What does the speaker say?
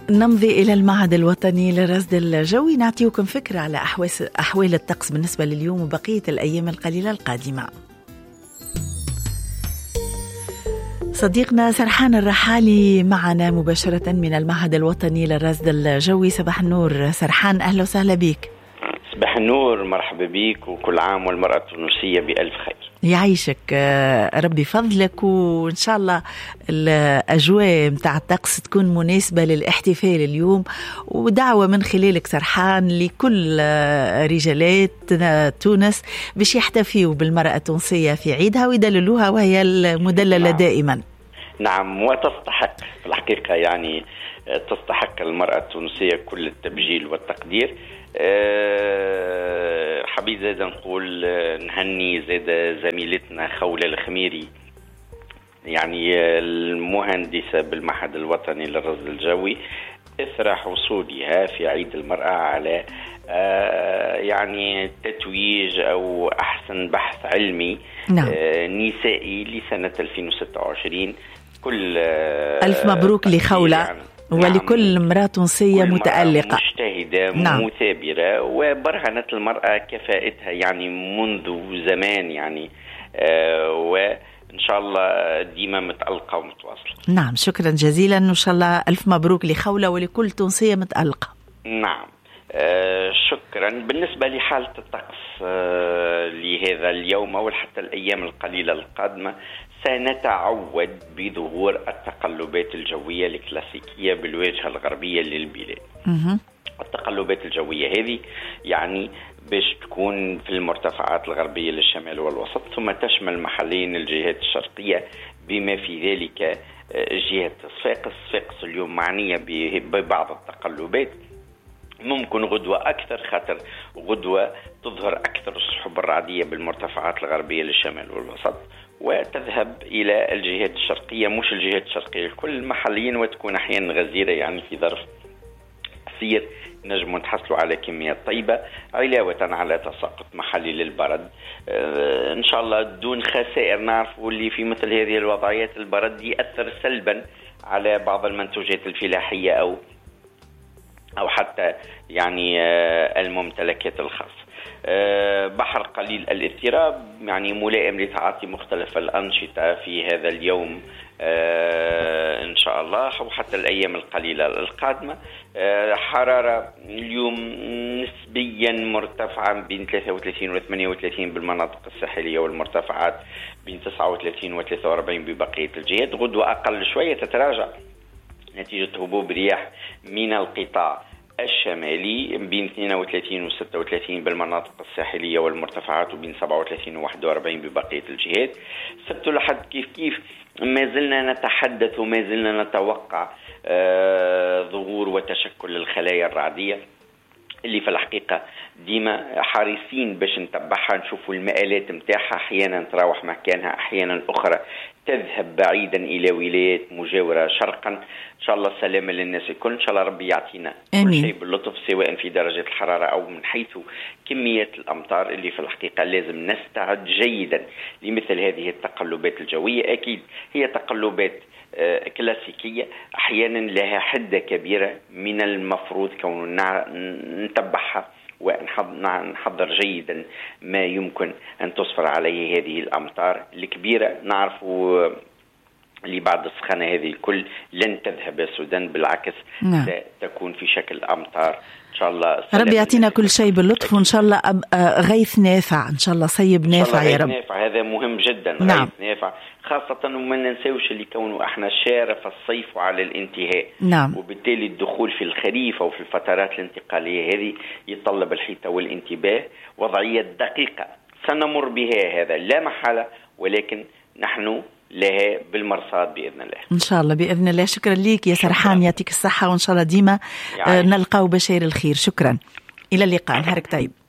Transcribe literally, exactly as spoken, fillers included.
نمضي إلى المعهد الوطني للرصد الجوي، نعطيكم فكرة على أحوال الطقس بالنسبة لليوم وبقية الأيام القليلة القادمة. صديقنا سرحان الرحالي معنا مباشرة من المعهد الوطني للرصد الجوي. صباح النور سرحان، أهلا وسهلا بك. صباح النور، مرحبا بك، وكل عام والمرأة التونسية بألف خير. يعيشك ربي فضلك، وإن شاء الله الأجواء متاع الطقس تكون مناسبة للاحتفال اليوم، ودعوة من خلالك سرحان لكل رجالات تونس باش يحتفيوا بالمرأة التونسية في عيدها ويدللوها وهي المدللة. نعم. دائما. نعم، وتستحق في الحقيقة، يعني تستحق المرأة التونسية كل التبجيل والتقدير. أه حبيت زيد نقول نهني زيد زميلتنا خولة الخميري، يعني المهندسة بالمعهد الوطني للرصد الجوي، إثر حصولها في عيد المرأة على أه يعني تتويج أو أحسن بحث علمي. نعم. أه نسائي لسنة ألفين وستة وعشرين. كل أه ألف مبروك لخولة. يعني ولكل امرأة تونسية متألقة مجتهدة. نعم. مثابرة، وبرهنت المرأة كفاءتها يعني منذ زمان، يعني آه وإن شاء الله ديما متألقة ومتواصلة. نعم، شكرا جزيلا، وإن شاء الله ألف مبروك لخولة ولكل تونسية متألقة. نعم. آه شكرا. بالنسبة لحالة الطقس آه لهذا اليوم أو حتى الأيام القليلة القادمة، سنتعود بظهور التقلبات الجوية الكلاسيكية بالواجهة الغربية للبلاد. م- التقلبات الجوية هذه يعني باش تكون في المرتفعات الغربية للشمال والوسط، ثم تشمل محلين الجهات الشرقية بما في ذلك جهة صفاقس. صفاقس اليوم معنية ببعض التقلبات، ممكن غدوة أكثر، خاطر غدوة تظهر أكثر السحب الرعدية بالمرتفعات الغربية للشمال والوسط، وتذهب إلى الجهات الشرقية، مش الجهات الشرقية الكل محليا، وتكون أحيانا غزيرة، يعني في ظرف قصير نجم نتحصلوا على كميات طيبة، علاوة على تساقط محلي للبرد. آه إن شاء الله دون خسائر. نعرفوا اللي في مثل هذه الوضعيات البرد يأثر سلبا على بعض المنتوجات الفلاحية أو أو حتى يعني آه الممتلكات الخاصة. أه بحر قليل الاضطراب، يعني ملائم لتعاطي مختلف الأنشطة في هذا اليوم أه إن شاء الله، وحتى الأيام القليلة القادمة. أه حرارة اليوم نسبيا مرتفعة بين ثلاثة وثلاثين و ثمانية وثلاثين بالمناطق الساحلية، والمرتفعات بين تسعة وثلاثين و ثلاثة وأربعين ببقية الجهات. غدوة أقل شوية تتراجع نتيجة هبوب رياح من القطاع الشمالي بين اثنين وثلاثين و ستة وثلاثين بالمناطق الساحلية والمرتفعات، وبين سبعة وثلاثين و واحد وأربعين ببقية الجهات. سبت لحد كيف كيف ما زلنا نتحدث وما زلنا نتوقع آه ظهور وتشكل الخلايا الرعدية، اللي في الحقيقة ديما حريصين باش نتبعها، نشوفوا المآلات متاعها، أحيانا تراوح مكانها، أحيانا أخرى تذهب بعيدا إلى ولايات مجاورة شرقا. إن شاء الله السلامة للناس الكل، إن شاء الله ربي يعطينا كل شيء باللطف، سواء في درجة الحرارة أو من حيث كمية الأمطار، اللي في الحقيقة لازم نستعد جيدا لمثل هذه التقلبات الجوية. أكيد هي تقلبات كلاسيكية، أحيانا لها حدة كبيرة، من المفروض كون نتبعها ونحضر جيدا ما يمكن أن تصفر عليه هذه الأمطار الكبيرة. نعرف اللي بعد السخانة هذه الكل لن تذهب السودان، بالعكس. نعم. تكون في شكل أمطار إن شاء الله. ربي يعطينا كل شيء باللطف، وإن شاء الله غيث نافع، إن شاء الله صيب نافع يا رب. نافع هذا مهم جدا. نعم. غيث نافع خاصة، وما ننساوش اللي كونه احنا شارف الصيف على الانتهاء. نعم. وبالتالي الدخول في الخريف أو في الفترات الانتقالية هذه يتطلب الحيطة والانتباه. وضعية دقيقة سنمر بها، هذا لا محالة، ولكن نحن لها بالمرصاد بإذن الله. إن شاء الله بإذن الله. شكرا ليك يا سرحان، يعطيك الصحة، وإن شاء الله ديما يعني نلقاو بشير الخير. شكرا، إلى اللقاء، نهارك طيب.